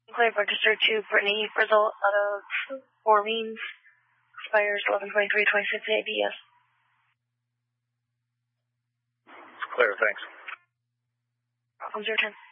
Claim registered to Brittany Frizzle out of Orleans. Expires 11/23/26 ABS. Clear, thanks. Problems your 10.